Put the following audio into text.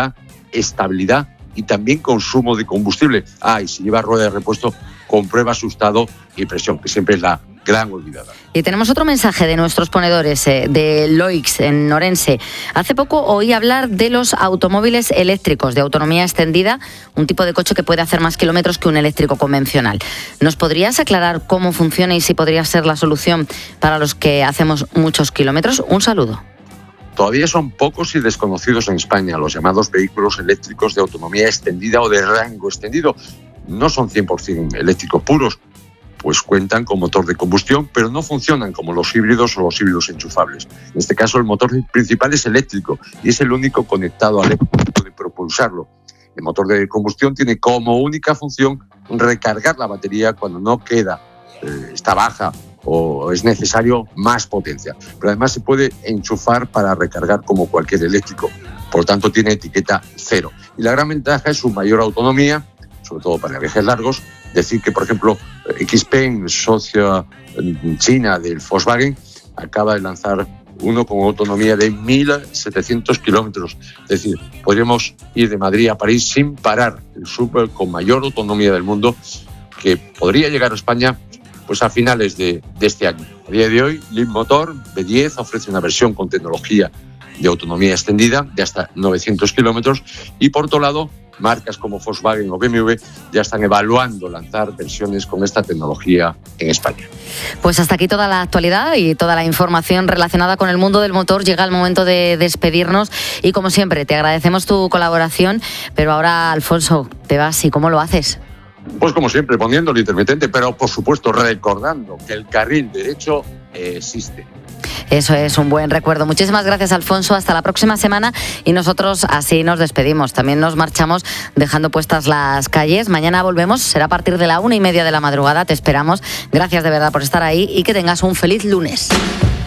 seguridad, estabilidad y también consumo de combustible. Y si lleva rueda de repuesto, comprueba su estado y presión, que siempre es la gran olvidada. Y tenemos otro mensaje de nuestros ponedores, de Loix, en Orense. Hace poco oí hablar de los automóviles eléctricos de autonomía extendida, un tipo de coche que puede hacer más kilómetros que un eléctrico convencional. ¿Nos podrías aclarar cómo funciona y si podría ser la solución para los que hacemos muchos kilómetros? Un saludo. Todavía son pocos y desconocidos en España los llamados vehículos eléctricos de autonomía extendida o de rango extendido. No son 100% eléctricos puros, pues cuentan con motor de combustión, pero no funcionan como los híbridos o los híbridos enchufables. En este caso, el motor principal es eléctrico y es el único conectado al eléctrico de propulsarlo. El motor de combustión tiene como única función recargar la batería cuando no queda, está baja o es necesario más potencia. Pero además se puede enchufar para recargar como cualquier eléctrico. Por lo tanto, tiene etiqueta 0. Y la gran ventaja es su mayor autonomía, sobre todo para viajes largos. Decir que, por ejemplo, XPeng, socia china del Volkswagen, acaba de lanzar uno con autonomía de 1.700 kilómetros. Es decir, podríamos ir de Madrid a París sin parar. El súper con mayor autonomía del mundo, que podría llegar a España pues a finales de este año. A día de hoy, Leapmotor B10 ofrece una versión con tecnología de autonomía extendida de hasta 900 kilómetros y, por otro lado, marcas como Volkswagen o BMW ya están evaluando lanzar versiones con esta tecnología en España. Pues hasta aquí toda la actualidad y toda la información relacionada con el mundo del motor. Llega el momento de despedirnos y, como siempre, te agradecemos tu colaboración, pero ahora, Alfonso, te vas, ¿y cómo lo haces? Pues como siempre, poniendo el intermitente, pero por supuesto recordando que el carril derecho existe. Eso es un buen recuerdo. Muchísimas gracias, Alfonso. Hasta la próxima semana y nosotros así nos despedimos. También nos marchamos dejando puestas las calles. Mañana volvemos, será a partir de la 1:30 de la madrugada. Te esperamos. Gracias de verdad por estar ahí y que tengas un feliz lunes.